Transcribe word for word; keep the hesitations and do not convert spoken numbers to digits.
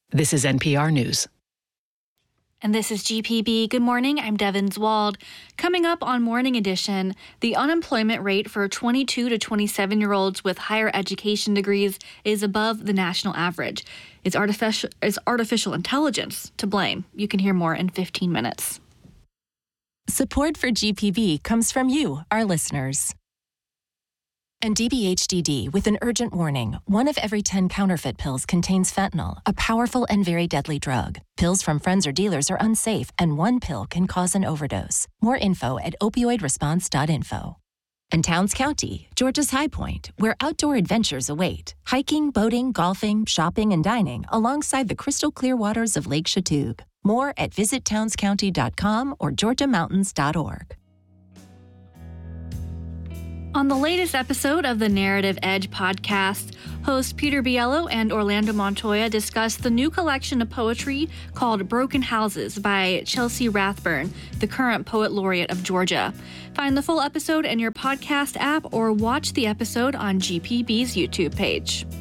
This is N P R News. And this is G P B. Good morning, I'm Devin Zwald. Coming up on Morning Edition, the unemployment rate for twenty-two to twenty-seven-year-olds with higher education degrees is above the national average. Is artificial, is artificial intelligence to blame? You can hear more in fifteen minutes. Support for G P B comes from you, our listeners. And D B H D D with an urgent warning. One of every ten counterfeit pills contains fentanyl, a powerful and very deadly drug. Pills from friends or dealers are unsafe, and one pill can cause an overdose. More info at opioid response dot info. And Towns County, Georgia's high point, where outdoor adventures await. Hiking, boating, golfing, shopping, and dining alongside the crystal clear waters of Lake Chatuge. More at visit towns county dot com or georgia mountains dot org. On the latest episode of the Narrative Edge podcast, hosts Peter Biello and Orlando Montoya discuss the new collection of poetry called Broken Houses by Chelsea Rathburn, the current Poet Laureate of Georgia. Find the full episode in your podcast app or watch the episode on G P B's YouTube page.